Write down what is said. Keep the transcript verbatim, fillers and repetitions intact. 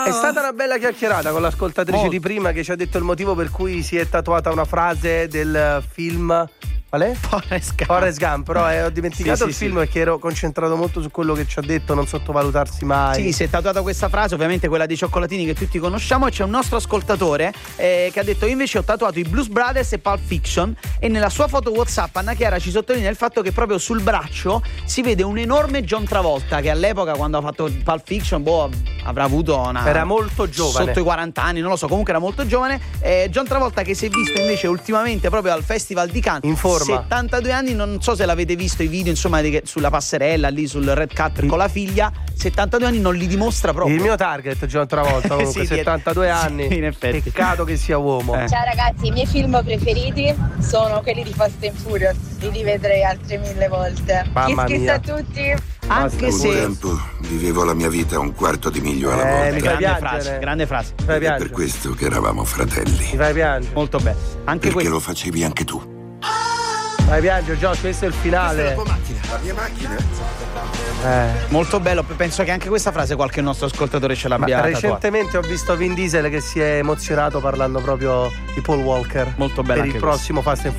È stata una bella chiacchierata con l'ascoltatrice Molto. di prima, che ci ha detto il motivo per cui si è tatuata una frase del film. Qual è? Forrest Gump. Forrest Gump, però eh, ho dimenticato sì, il sì, film sì. perché ero concentrato molto su quello che ci ha detto, non sottovalutarsi mai. Sì, si è tatuata questa frase, ovviamente quella dei cioccolatini che tutti conosciamo, e c'è un nostro ascoltatore eh, che ha detto: io invece ho tatuato i Blues Brothers e Pulp Fiction, e nella sua foto WhatsApp Anna Chiara ci sottolinea il fatto che proprio sul braccio si vede un enorme John Travolta, che all'epoca, quando ha fatto Pulp Fiction, boh, avrà avuto una... Era molto giovane, sotto i quaranta anni, non lo so, comunque era molto giovane. eh, John Travolta, che si è visto invece ultimamente proprio al Festival di Cannes, in forma, settantadue anni, non so se l'avete visto i video, insomma, di, sulla passerella lì sul red carpet con la figlia. Settantadue anni non li dimostra proprio. Il mio target John Travolta, comunque. Sì, settantadue anni, sì, in effetti. Peccato che sia uomo. eh. Ciao ragazzi, i miei film preferiti sono quelli di Fast and Furious, li rivedrei altre mille volte. Mamma Kiss kiss mia. a tutti. Anche Un se tempo vivevo la mia vita un quarto di miglio alla Eh, volta. mi fai grande piangere. frase, grande frase, Mi fai Ed è per piangere. questo che eravamo fratelli. Mi fai piangere. molto bene. Anche Perché questo. lo facevi anche tu. Mi fai piangere, Josh, questo è il finale. macchina. La mia macchina? Eh. Molto bello, penso che anche questa frase qualche nostro ascoltatore ce Ma l'abbia tatuata. recentemente ho visto Vin Diesel che si è emozionato parlando proprio di Paul Walker. Molto bello per anche il questo. prossimo Fast and